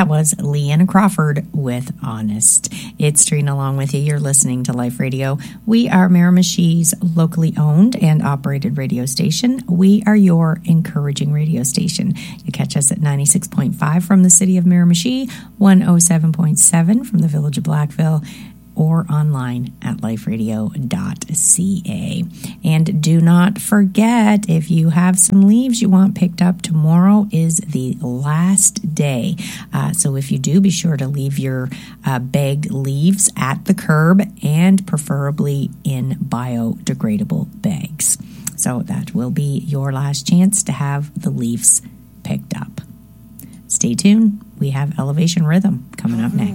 that was Leanna Crawford with Honest. It's Trina along with you. You're listening to Life Radio. We are Miramichi's locally owned and operated radio station. We are your encouraging radio station. You catch us at 96.5 from the city of Miramichi, 107.7 from the village of Blackville, or online at liferadio.ca. And do not forget, if you have some leaves you want picked up, tomorrow is the last day. So if you do, be sure to leave your bagged leaves at the curb and preferably in biodegradable bags. So that will be your last chance to have the leaves picked up. Stay tuned. We have Elevation Rhythm coming up next.